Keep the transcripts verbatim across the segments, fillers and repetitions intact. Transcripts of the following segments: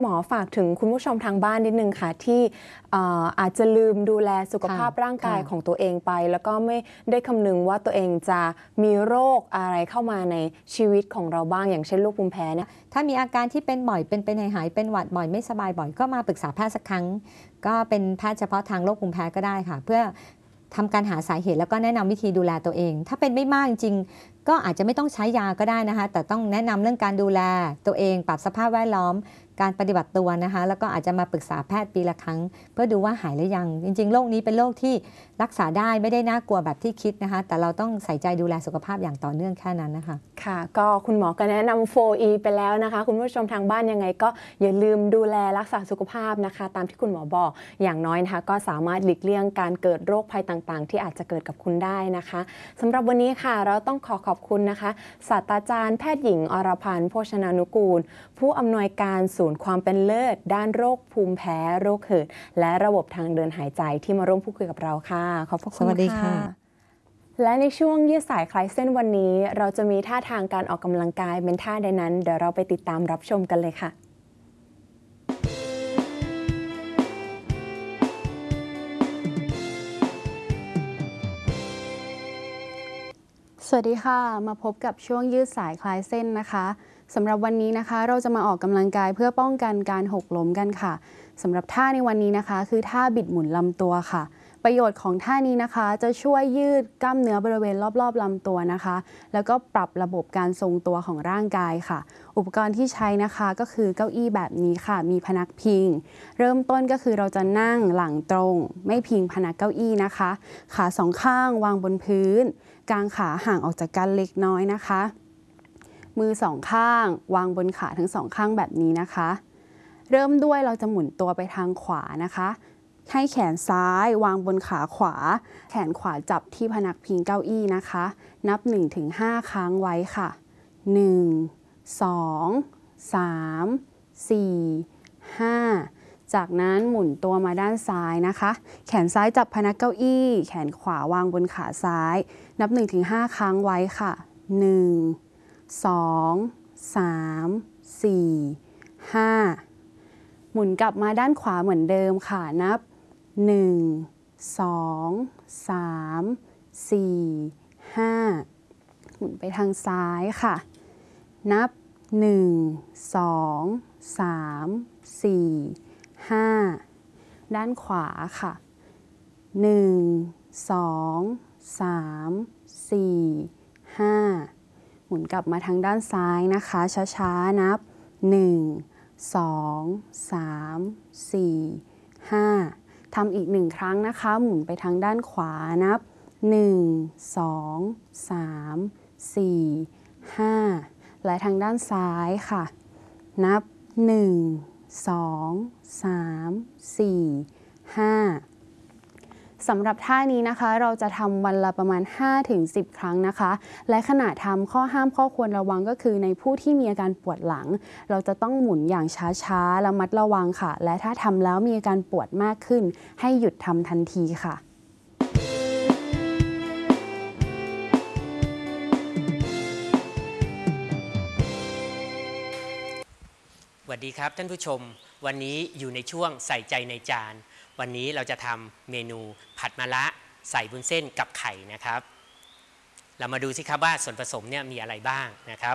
หมอฝากถึงคุณผู้ชมทางบ้านนิดนึงค่ะที่อาจจะลืมดูแลสุขภาพร่างกายของตัวเองไปแล้วก็ไม่ได้คำนึงว่าตัวเองจะมีโรคอะไรเข้ามาในชีวิตของเราบ้างอย่างเช่นโรคภูมิแพ้เนี่ยถ้ามีอาการที่เป็นบ่อยเป็นเป็นหายๆเป็นหวัดบ่อยไม่สบายบ่อยก็มาปรึกษาแพทย์สักครั้งก็เป็นแพทย์เฉพาะทางโรคภูมิแพ้ก็ได้ค่ะเพื่อทำการหาสาเหตุแล้วก็แนะนำวิธีดูแลตัวเองถ้าเป็นไม่มากจริงก็อาจจะไม่ต้องใช้ยาก็ได้นะคะแต่ต้องแนะนำเรื่องการดูแลตัวเองปรับสภาพแวดล้อมการปฏิบัติตัวนะคะแล้วก็อาจจะมาปรึกษาแพทย์ปีละครั้งเพื่อดูว่าหายหรือยังจริงๆโรคนี้เป็นโรคที่รักษาได้ไม่ได้น่ากลัวแบบที่คิดนะคะแต่เราต้องใส่ใจดูแลสุขภาพอย่างต่อเนื่องแค่นั้นนะคะค่ะก็คุณหมอก็แนะนำ โฟร์ อี ไปแล้วนะคะคุณผู้ชมทางบ้านยังไงก็อย่าลืมดูแลรักษาสุขภาพนะคะตามที่คุณหมอบอกอย่างน้อยนะคะก็สามารถหลีกเลี่ยงการเกิดโรคภัยต่างๆที่อาจจะเกิดกับคุณได้นะคะสำหรับวันนี้ค่ะเราต้องขอขอบคุณนะคะศาสตราจารย์แพทย์หญิงอรพันธ์โภชนานุกูลผู้อำนวยการศูนย์ความเป็นเลิศด้านโรคภูมิแพ้โรคหืดและระบบทางเดินหายใจที่มาร่วมพูดคุยกับเราค่ะขอบพระคุณค่ะสวัสดีค่ะและในช่วงยืดสายคลายเส้นวันนี้เราจะมีท่าทางการออกกำลังกายเป็นท่าใดนั้นเดี๋ยวเราไปติดตามรับชมกันเลยค่ะสวัสดีค่ะมาพบกับช่วงยืดสายคลายเส้นนะคะสำหรับวันนี้นะคะเราจะมาออกกำลังกายเพื่อป้องกันการหกล้มกันค่ะสำหรับท่าในวันนี้นะคะคือท่าบิดหมุนลำตัวค่ะประโยชน์ของท่านี้นะคะจะช่วยยืดกล้ามเนื้อบริเวณรอบๆลำตัวนะคะแล้วก็ปรับระบบการทรงตัวของร่างกายค่ะอุปกรณ์ที่ใช้นะคะก็คือเก้าอี้แบบนี้ค่ะมีพนักพิงเริ่มต้นก็คือเราจะนั่งหลังตรงไม่พิงพนักเก้าอี้นะคะขาสองข้างวางบนพื้นกางขาห่างออกจากกันเล็กน้อยนะคะมือสองข้างวางบนขาทั้งสองข้างแบบนี้นะคะเริ่มด้วยเราจะหมุนตัวไปทางขวานะคะให้แขนซ้ายวางบนขาขวาแขนขวาจับที่พนักพิงเก้าอี้นะคะนับ หนึ่งถึงห้า ครั้งไว้ค่ะ หนึ่ง สอง สาม สี่ ห้า จากนั้นหมุนตัวมาด้านซ้ายนะคะแขนซ้ายจับพนักเก้าอี้แขนขวาวางบนขาซ้ายนับ หนึ่งถึงห้า ครั้งไว้ค่ะ หนึ่ง สอง สาม สี่ ห้า หมุนกลับมาด้านขวาเหมือนเดิมค่ะนับ หนึ่ง สอง สาม สี่ ห้า หมุนไปทางซ้ายค่ะนับ หนึ่ง สอง สาม สี่ ห้า ด้านขวาค่ะ หนึ่ง สอง สาม สี่ ห้า หมุนกลับมาทางด้านซ้ายนะคะช้าๆนับ หนึ่ง สอง สาม สี่ ห้า ทำอีกหนึ่งครั้งนะคะหมุนไปทางด้านขวานับ หนึ่ง สอง สาม สี่ ห้า และทางด้านซ้ายค่ะนับ หนึ่ง สอง สาม สี่ ห้า สำหรับท่านี้นะคะเราจะทำวันละประมาณ ห้าถึงสิบ ครั้งนะคะและขณะทำข้อห้ามข้อควรระวังก็คือในผู้ที่มีอาการปวดหลังเราจะต้องหมุนอย่างช้าๆระมัดระวังค่ะและถ้าทำแล้วมีอาการปวดมากขึ้นให้หยุดทำทันทีค่ะสวัสดีครับท่านผู้ชมวันนี้อยู่ในช่วงใส่ใจในจานวันนี้เราจะทำเมนูผัดมะระใส่วุ้นเส้นกับไข่นะครับเรามาดูสิครับว่าส่วนผสมเนี่ยมีอะไรบ้างนะครับ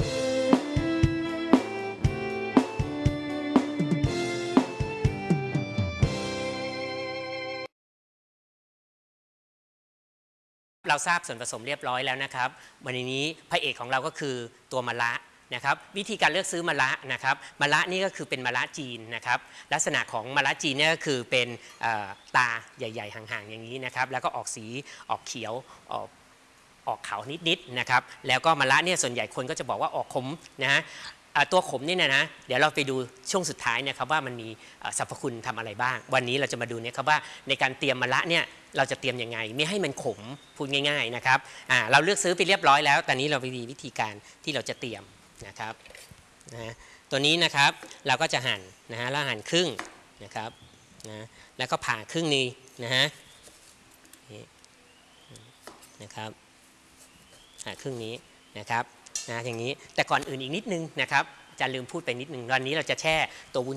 เราทราบส่วนผสมเรียบร้อยแล้วนะครับวันนี้พระเอกของเราก็คือตัวมะระนะครับวิธีการเลือกซื้อมะระนะครับมะระนี่ก็คือเป็นมะระจีนนะครับลักษณะของมะระจีนเนี่ยก็คือเป็นตาใหญ่ๆห่างๆอย่างนี้นะครับแล้วก็ออกสีออกเขียวออกออกขาวนิดๆนะครับแล้วก็มะระเนี่ยส่วนใหญ่คนก็จะบอกว่าออกขมนะฮะตัวขมนี่นะนะเดี๋ยวเราไปดูช่วงสุดท้ายนะครับว่ามันมีสรรพคุณทำอะไรบ้างวันนี้เราจะมาดูเนี่ยครับว่าในการเตรียมมะระเนี่ยเราจะเตรียมยังไงไม่ให้มันขมพูดง่ายๆนะครับเราเลือกซื้อไปเรียบร้อยแล้วตอนนี้เราไปดูวิธีการที่เราจะเตรียมนะครับนะตัวนี้นะครับเราก็จะหั่นนะฮะแล้วหั่นครึ่งนะครับนะแล้วก็ผ่าครึ่งนี้นะฮะนะครับผ่าครึ่งนี้นะครับนะอย่างนี้แต่ก่อนอื่นอีกนิดนึงนะครับอาจารย์ลืมพูดไปนิดหนึ่งวันนี้เราจะแช่ตัววุ้น